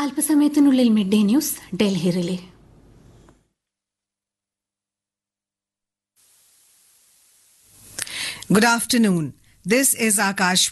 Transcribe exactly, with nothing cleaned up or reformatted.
അല്പസമയത്തിനുള്ളിൽ mid day news Delhi relay. Good afternoon. This is Akash